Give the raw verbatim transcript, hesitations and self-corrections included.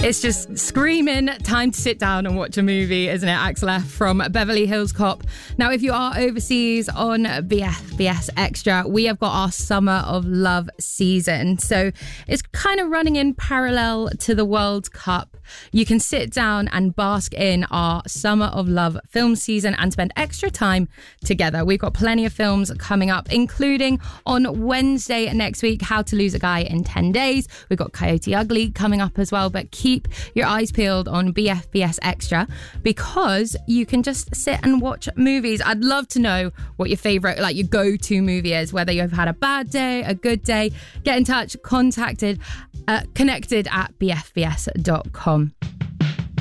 It's just screaming, time to sit down and watch a movie, isn't it, Axel F from Beverly Hills Cop? Now, if you are overseas on B F B S Extra, we have got our Summer of Love season. So it's kind of running in parallel to the World Cup. You can sit down and bask in our Summer of Love film season and spend extra time together. We've got plenty of films coming up, including on Wednesday next week, How to Lose a Guy in ten days. We've got Coyote Ugly coming up as well, but keep your eyes peeled on B F B S Extra because you can just sit and watch movies. I'd love to know what your favourite, like your go-to movie is, whether you've had a bad day, a good day. Get in touch, contacted, uh, connected at b f b s dot com.